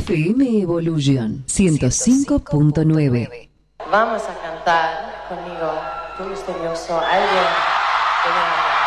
FM Evolution 105.9. Vamos a cantar conmigo, tú misterioso, alguien que me ama.